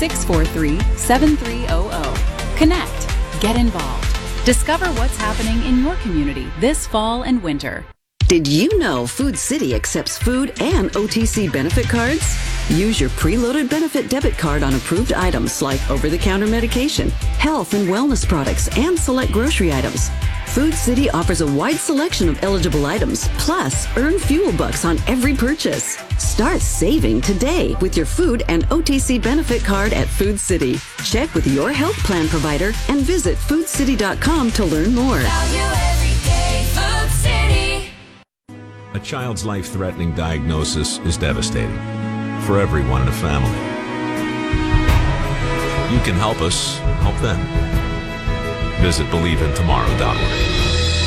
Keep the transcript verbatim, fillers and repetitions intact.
six four three, seven three zero zero. Connect. Get involved. Discover what's happening in your community this fall and winter. Did you know Food City accepts food and O T C benefit cards? Use your preloaded benefit debit card on approved items like over-the-counter medication, health and wellness products, and select grocery items. Food City offers a wide selection of eligible items, plus earn fuel bucks on every purchase. Start saving today with your food and O T C benefit card at Food City. Check with your health plan provider and visit food city dot com to learn more. A child's life-threatening diagnosis is devastating for everyone in the family. You can help us help them. Visit believe in tomorrow dot org.